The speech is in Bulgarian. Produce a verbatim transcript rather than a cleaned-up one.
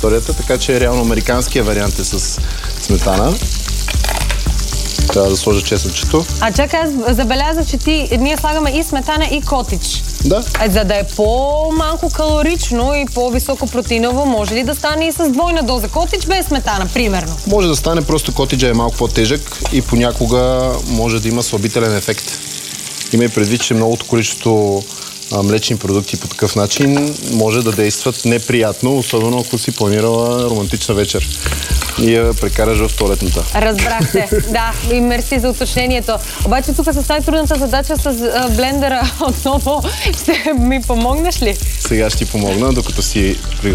историята, така че реално американския вариант е с сметана. Трябва да сложа чесънчето. А чакай, аз забелязах, че ти, ние слагаме и сметана, и котич. Да. А за да е по-малко калорично и по-високо протеиново, може ли да стане и с двойна доза котич без сметана, примерно? Може да стане, просто котиджа е малко по-тежък и понякога може да има слабителен ефект. Има и предвид, че многото количество а, млечни продукти по такъв начин може да действат неприятно, особено ако си планирала романтична вечер и я прекараш в туалетната. Разбрахте, да, и мерси за уточнението. Обаче тук с най-трудната задача с а, блендера отново ще ми помогнеш ли? Сега ще ти помогна, докато си